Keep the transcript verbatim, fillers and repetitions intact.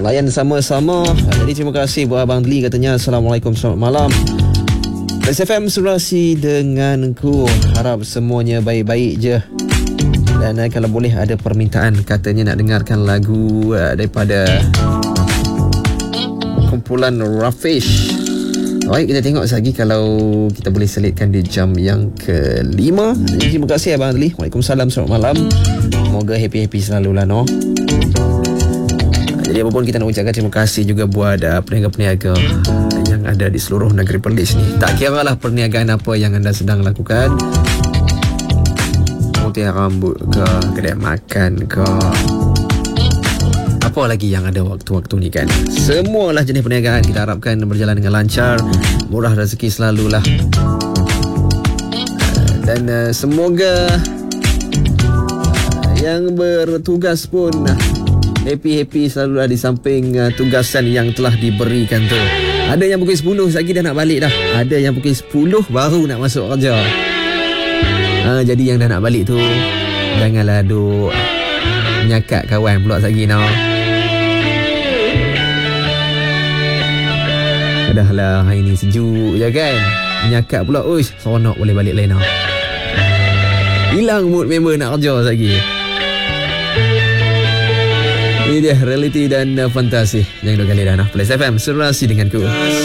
layan sama-sama. Jadi terima kasih buat Abang Dli, katanya Assalamualaikum, selamat malam. S F M Surasi denganku, harap semuanya baik-baik je. Dan uh, kalau boleh ada permintaan, katanya nak dengarkan lagu uh, daripada kumpulan Rafish. Baik, kita tengok lagi kalau kita boleh selitkan di jam yang kelima. Jadi, terima kasih Abang Adli. Waalaikumsalam, selamat malam. Semoga happy-happy selalu lah, no. Jadi apapun, kita nak ucapkan terima kasih juga buat uh, peniaga-peniaga yang ada di seluruh negeri Perlis ni. Tak kira lah perniagaan apa yang anda sedang lakukan, pemutihan rambut ke, kedai makan ke, apa lagi yang ada waktu-waktu ni kan. Semualah jenis perniagaan kita harapkan berjalan dengan lancar, murah rezeki selalulah. Dan uh, semoga uh, yang bertugas pun uh, happy-happy selalulah di samping uh, tugasan yang telah diberikan tu. Ada yang pukul sepuluh lagi dah nak balik dah. Ada yang pukul sepuluh baru nak masuk kerja. Uh, jadi yang dah nak balik tu, janganlah duk menyakat kawan pula lagi, no. Dahlah hari ni sejuk je kan, menyakat pula, uish, seronok boleh balik lain. Hilang mood member nak kerja lagi. Ini dia realiti dan uh, fantasi yang dua kali dah, nah. Plus F M Surasi denganku.